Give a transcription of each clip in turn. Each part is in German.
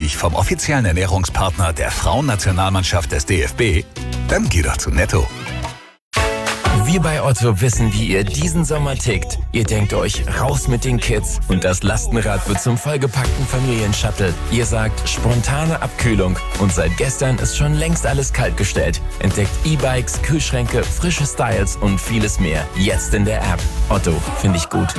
dich vom offiziellen Ernährungspartner der Frauennationalmannschaft des DFB? Dann geh doch zu Netto. Wir bei Otto wissen, wie ihr diesen Sommer tickt. Ihr denkt euch, raus mit den Kids und das Lastenrad wird zum vollgepackten Familienshuttle. Ihr sagt, spontane Abkühlung und seit gestern ist schon längst alles kaltgestellt. Entdeckt E-Bikes, Kühlschränke, frische Styles und vieles mehr. Jetzt in der App. Otto, finde ich gut.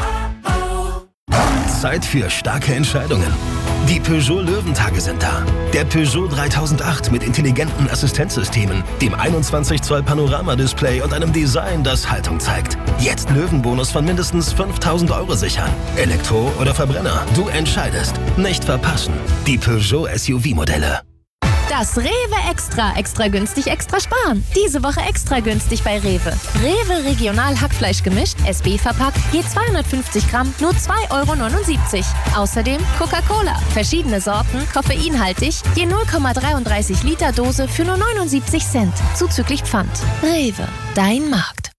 Zeit für starke Entscheidungen. Die Peugeot Löwentage sind da. Der Peugeot 3008 mit intelligenten Assistenzsystemen, dem 21 Zoll Panoramadisplay und einem Design, das Haltung zeigt. Jetzt Löwenbonus von mindestens 5.000 € sichern. Elektro oder Verbrenner, du entscheidest. Nicht verpassen. Die Peugeot SUV-Modelle. Das Rewe Extra. Extra günstig, extra sparen. Diese Woche extra günstig bei Rewe. Rewe Regional Hackfleisch gemischt, SB verpackt, je 250 Gramm, nur 2,79 €. Außerdem Coca-Cola. Verschiedene Sorten, koffeinhaltig, je 0,33 Liter Dose für nur 79 Cent. Zuzüglich Pfand. Rewe, dein Markt.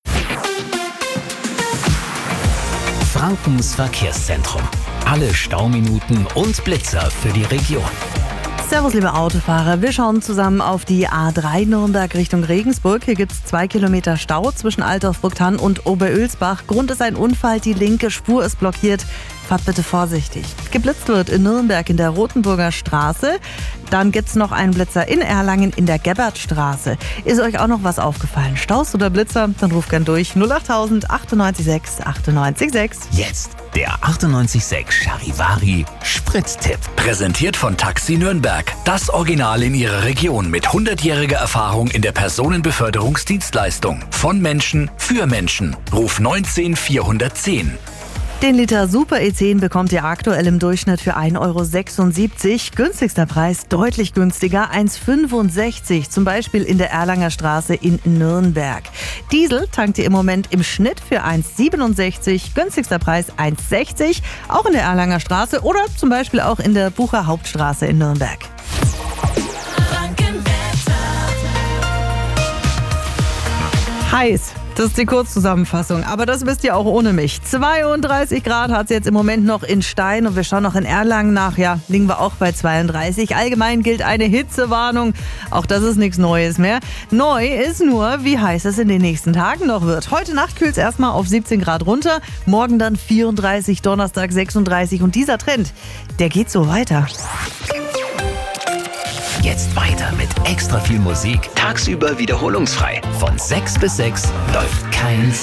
Frankens Verkehrszentrum. Alle Stauminuten und Blitzer für die Region. Servus, liebe Autofahrer. Wir schauen zusammen auf die A3 Nürnberg Richtung Regensburg. Hier gibt es 2 Kilometer Stau zwischen Altdorf-Brucktann und Oberölsbach. Grund ist ein Unfall, die linke Spur ist blockiert. Fahrt bitte vorsichtig. Geblitzt wird in Nürnberg in der Rotenburger Straße. Dann gibt es noch einen Blitzer in Erlangen in der Gebbertstraße. Ist euch auch noch was aufgefallen? Staus oder Blitzer? Dann ruft gern durch 08000 98 6 98 6. Jetzt der 98.6 Charivari Sprittipp. Präsentiert von Taxi Nürnberg. Das Original in ihrer Region mit 100-jähriger Erfahrung in der Personenbeförderungsdienstleistung. Von Menschen für Menschen. Ruf 19 410. Den Liter Super E10 bekommt ihr aktuell im Durchschnitt für 1,76 €. Günstigster Preis deutlich günstiger, 1,65 €, zum Beispiel in der Erlanger Straße in Nürnberg. Diesel tankt ihr im Moment im Schnitt für 1,67 €, günstigster Preis 1,60 €, auch in der Erlanger Straße oder zum Beispiel auch in der Bucher Hauptstraße in Nürnberg. Heiß. Das ist die Kurzzusammenfassung, aber das wisst ihr auch ohne mich. 32 Grad hat es jetzt im Moment noch in Stein und wir schauen noch in Erlangen nach. Ja, liegen wir auch bei 32. Allgemein gilt eine Hitzewarnung. Auch das ist nichts Neues mehr. Neu ist nur, wie heiß es in den nächsten Tagen noch wird. Heute Nacht kühlt es erstmal auf 17 Grad runter, morgen dann 34, Donnerstag 36 und dieser Trend, der geht so weiter. Jetzt weiter mit extra viel Musik. Tagsüber wiederholungsfrei. Von 6 bis 6 läuft kein